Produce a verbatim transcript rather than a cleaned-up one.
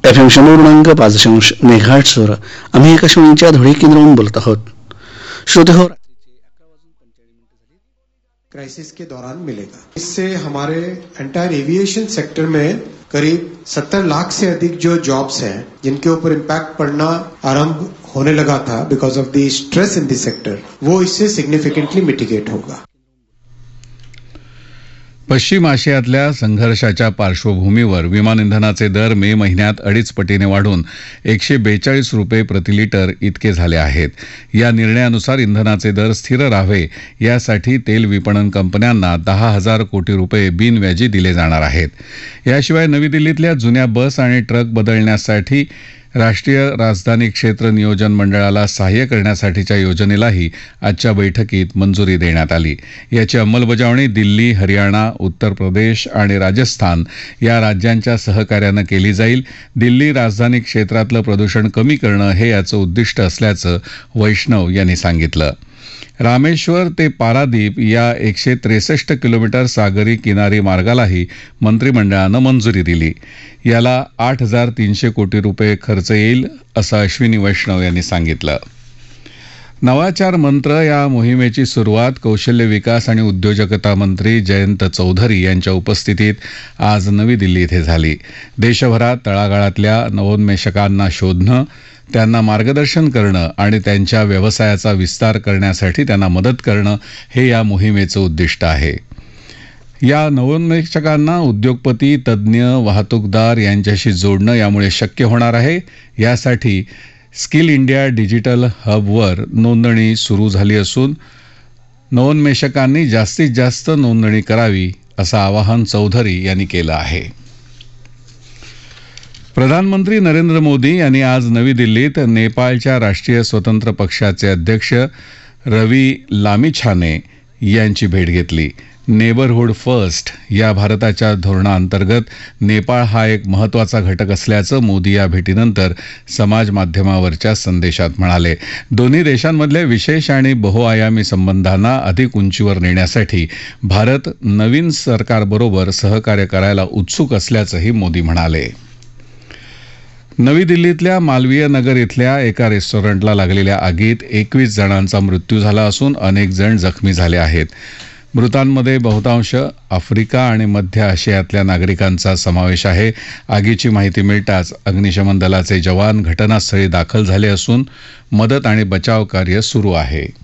F M शंभर पूर्णांक पाच दशांश मेघाट्सवर आम्ही आकाशवाणीच्या धुळे केंद्रावरून बोलत आहोत. श्रोते हो, क्राइसिस के दौरान मिलेगा. इससे हमारे एंटायर एविएशन सेक्टर में करीब सत्तर लाख से अधिक जो जॉब्स हैं जिनके ऊपर इम्पैक्ट पड़ना आरंभ होने लगा था because of the stress in the sector, वो इससे सिग्निफिकेंटली मिटिगेट होगा. पश्चिम आशियातल्या संघर्षाच्या पार्श्वभूमीवर विमान इंधनाचे दर मे महिन्यात अडीच पटीने वाढून एकशे बेचाळीस रुपये प्रति लिटर इतके झाले आहेत. या निर्णयानुसार इंधनाचे दर स्थिर राहावे यासाठी तेल विपणन कंपन्यांना दहा हजार कोटी रुपये बिनव्याजी दिले जाणार आहेत. याशिवाय नवी दिल्लीतल्या जुन्या बस आणि ट्रक बदलण्यासाठी राष्ट्रीय राजधानी क्षेत्र नियोजन मंडळाला सहाय्य करण्यासाठीच्या योजनेलाही आजच्या बैठकीत मंजुरी देण्यात आली. याची अंमलबजावणी दिल्ली, हरियाणा, उत्तर प्रदेश आणि राजस्थान या राज्यांच्या सहकार्यानं केली जाईल. दिल्ली राजधानी क्षेत्रातलं प्रदूषण कमी करणं हे याचं उद्दिष्ट असल्याचं वैष्णव यांनी सांगितलं. रामेश्वर ते पारादीप या एकशे त्रेसष्ट किलोमीटर सागरी किनारी मार्गालाही मंत्रिमंडळानं मंजुरी दिली. याला आठ हजार तीनशे कोटी रुपये खर्च येईल असं अश्विनी वैष्णव यांनी सांगितलं. नवाचार मंत्र या मोहिमेची सुरुवात कौशल्य विकास आणि उद्योजकता मंत्री जयंत चौधरी यांच्या उपस्थितीत आज नवी दिल्ली इथे झाली. देशभरात तळागाळातल्या नवोन्मेषकांना शोधणं, त्यांना मार्गदर्शन करणं आणि त्यांच्या व्यवसायाचा विस्तार करण्यासाठी त्यांना मदत करणं हे या मोहिमेचं उद्दिष्ट आहे. या नवोन्मेषकांना उद्योगपती, तज्ज्ञ, वाहतूकदार यांच्याशी जोडणं यामुळे शक्य होणार आहे. यासाठी स्किल इंडिया डिजिटल हबवर नोंदणी सुरू झाली असून नवोन्मेषकांनी जास्तीत जास्त नोंदणी करावी असं आवाहन चौधरी यांनी केलं आहे. प्रधानमंत्री नरेंद्र मोदी यांनी आज नवी दिल्लीत नेपाळच्या राष्ट्रीय स्वतंत्र पक्षाचे अध्यक्ष रवी लामिछाने यांची भेट घेतली. नेबरहूड फर्स्ट या भारताच्या धोरणाअंतर्गत नेपाळ हा एक महत्त्वाचा घटक असल्याचं मोदी या भेटीनंतर समाज माध्यमावरच्या संदेशात म्हणाले. दोन्ही देशांमधल्या विशेष आणि बहुआयामी संबंधांना अधिक उंचीवर नेण्यासाठी भारत नवीन सरकारबरोबर सहकार्य करायला उत्सुक असल्याचंही मोदी म्हणाले. नवी दिल्लीतल्या मालवीय नगर इथल्या एका रेस्टॉरंटला लागलेल्या आगीत एकवीस जणांचा मृत्यू झाला असून अनेक जण जखमी झाले आहेत. मृतांमध्ये बहुतांश आफ्रिका आणि मध्य आशियातल्या नागरिकांचा समावेश आहे. आगीची माहिती मिळताच अग्निशमन दलाचे जवान घटनास्थळी दाखल झाले असून मदत आणि बचाव कार्य सुरू आहे.